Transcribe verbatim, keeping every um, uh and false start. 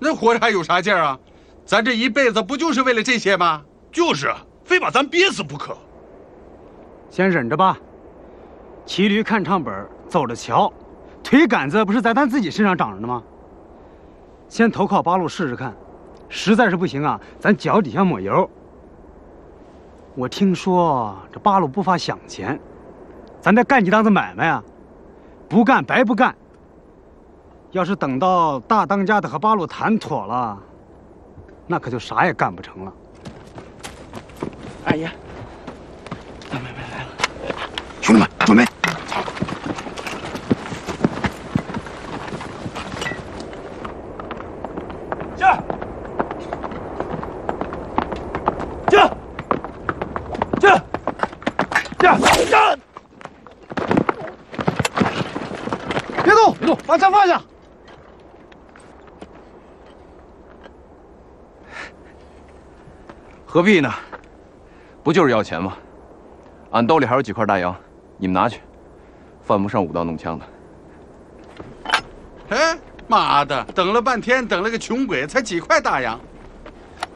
那活着还有啥劲儿啊？咱这一辈子不就是为了这些吗？ 就是啊，非把咱憋死不可。 先忍着吧。骑驴看唱本，走着瞧，腿杆子不是在咱自己身上长着呢吗？先投靠八路试试看，实在是不行啊，咱脚底下抹油。我听说这八路不发饷钱，咱再干几档子买卖啊，不干白不干。要是等到大当家的和八路谈妥了，那可就啥也干不成了。 二爷，咱买卖来了， 兄弟们准备。 驾！驾！驾！驾！驾！ 别动，别动，把枪放下。 何必呢？不就是要钱吗？俺兜里还有几块大洋，你们拿去，犯不上舞刀弄枪的。 哎，妈的，等了半天，等了个穷鬼，才几块大洋，